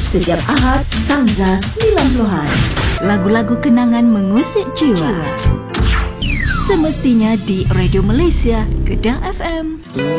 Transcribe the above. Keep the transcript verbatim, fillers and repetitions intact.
Setiap Ahad, stanza sembilan puluhan. Lagu-lagu kenangan mengusik jiwa. Semestinya di Radio Malaysia, Kedah F M.